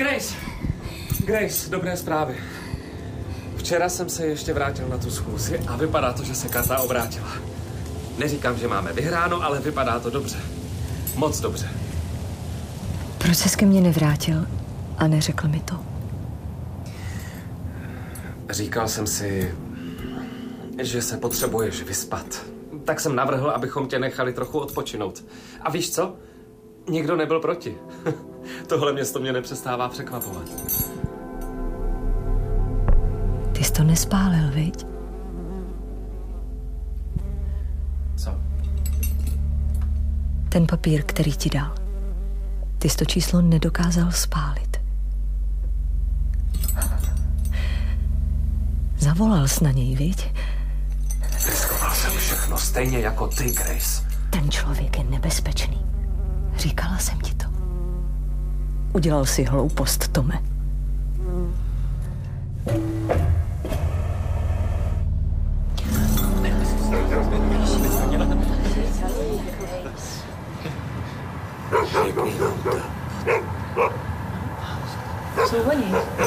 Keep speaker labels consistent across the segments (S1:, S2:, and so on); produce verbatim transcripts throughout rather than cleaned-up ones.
S1: Grace! Grace, dobré zprávy. Včera jsem se ještě vrátil na tu schůzi a vypadá to, že se karta obrátila. Neříkám, že máme vyhráno, ale vypadá to dobře. Moc dobře.
S2: Proč ses ke mně nevrátil a neřekl mi to?
S1: Říkal jsem si, že se potřebuješ vyspat. Tak jsem navrhl, abychom tě nechali trochu odpočinout. A víš co? Nikdo nebyl proti. Tohle město mě nepřestává překvapovat.
S2: Ty jsi to nespálil, viď?
S1: Co?
S2: Ten papír, který ti dal. Ty jsi to číslo nedokázal spálit. Zavolal jsi na něj, viď?
S1: Riskoval jsem všechno, stejně jako ty, Grace.
S2: Ten člověk je nebezpečný. Říkala jsem ti to. Udělal si hloupost, Tome.
S3: Jsou oni.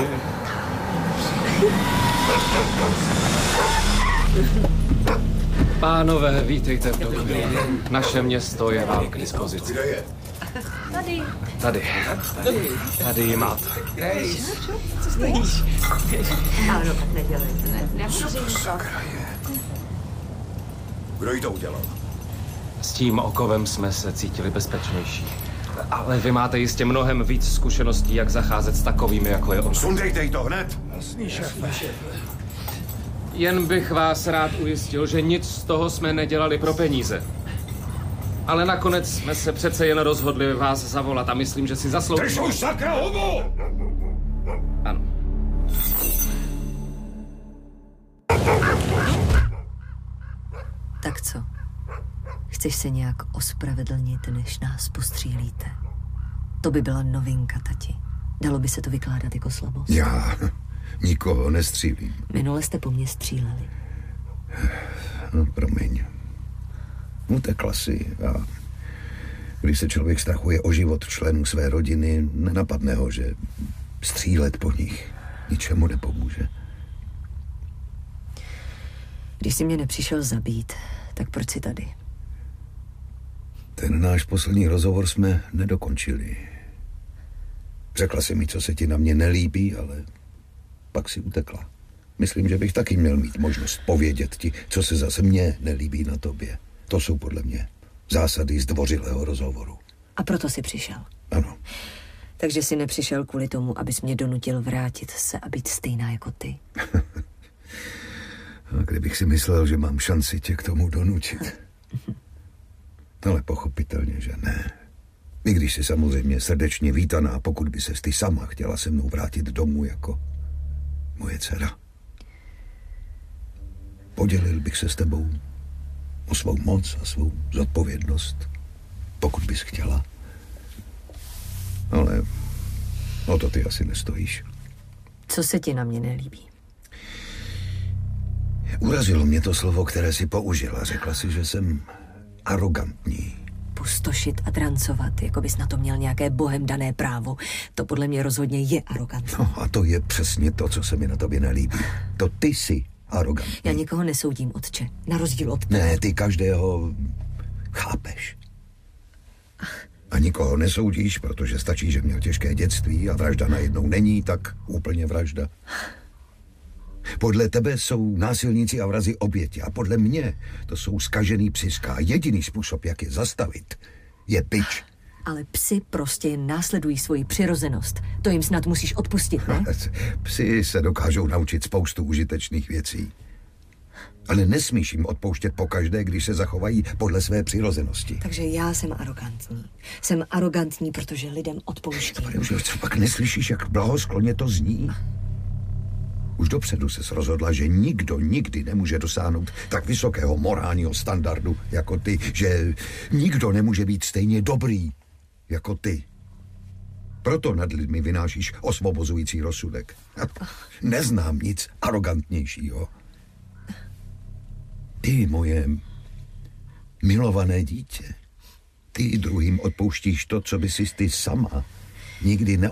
S1: Pánové, vítejte v domě. Naše město je vám k dispozici.
S3: Kde je? Tady.
S1: Tady. Tady ji máte.
S3: Grace. Co stojíš? Ano, tak nedělejte. Ne, nepřijím to.
S4: Kdo jí to udělal?
S1: S tím okovem jsme se cítili bezpečnější. Ale vy máte jistě mnohem víc zkušeností, jak zacházet s takovými, jako je on.
S4: Sundejte jí to hned!
S3: Jasný, šéfe.
S1: Jen bych vás rád ujistil, že nic z toho jsme nedělali pro peníze. Ale nakonec jsme se přece jen rozhodli vás zavolat a myslím, že si zaslouží...
S4: Drž už sakra hubu!
S1: Ano.
S2: Tak co? Chceš se nějak ospravedlnit, než nás postřílíte? To by byla novinka, tati. Dalo by se to vykládat jako slabost.
S4: Já nikoho nestřílím.
S2: Minule jste po mně stříleli.
S4: No, promiň. Utekla si a když se člověk strachuje o život členů své rodiny, nenapadne ho, že střílet po nich ničemu nepomůže.
S2: Když jsi mě nepřišel zabít, tak proč jsi tady?
S4: Ten náš poslední rozhovor jsme nedokončili. Řekla si mi, co se ti na mě nelíbí, ale pak si utekla. Myslím, že bych taky měl mít možnost povědět ti, co se zase mně nelíbí na tobě. To jsou podle mě zásady zdvořilého rozhovoru.
S2: A proto jsi přišel?
S4: Ano.
S2: Takže jsi nepřišel kvůli tomu, abys mě donutil vrátit se a být stejná jako ty?
S4: A kdybych si myslel, že mám šanci tě k tomu donutit. Ale pochopitelně, že ne. I když jsi samozřejmě srdečně vítaná, pokud by ses ty sama chtěla se mnou vrátit domů jako moje dcera. Podělil bych se s tebou o svou moc a svou zodpovědnost, pokud bys chtěla. Ale o to ty asi nestojíš.
S2: Co se ti na mě nelíbí?
S4: Urazilo mě to slovo, které si použila. Řekla si, že jsem arogantní.
S2: Pustošit a drancovat, jako bys na to měl nějaké bohem dané právo. To podle mě rozhodně je arogantní.
S4: No a to je přesně to, co se mi na tobě nelíbí. To ty jsi arogantní.
S2: Já nikoho nesoudím, otče. Na rozdíl od tebe.
S4: Ne, ty každého chápeš. A nikoho nesoudíš, protože stačí, že měl těžké dětství a vražda najednou není tak úplně vražda. Podle tebe jsou násilníci a vrazi oběti a podle mě to jsou zkažený psiska. Jediný způsob, jak je zastavit, je bič.
S2: Ale psi prostě následují svoji přirozenost. To jim snad musíš odpustit, ne?
S4: Psi se dokážou naučit spoustu užitečných věcí. Ale nesmíš jim odpouštět pokaždé, když se zachovají podle své přirozenosti.
S2: Takže já jsem arogantní. Jsem arogantní, protože lidem odpouštím.
S4: Ale už co pak neslyšíš, jak blahoskloně to zní? Už dopředu ses rozhodla, že nikdo nikdy nemůže dosáhnout tak vysokého morálního standardu jako ty, že nikdo nemůže být stejně dobrý jako ty. Proto nad lidmi vynášíš osvobozující rozsudek. Neznám nic arogantnějšího. Ty, moje milované dítě, ty druhým odpouštíš to, co by si ty sama nikdy neodpustila.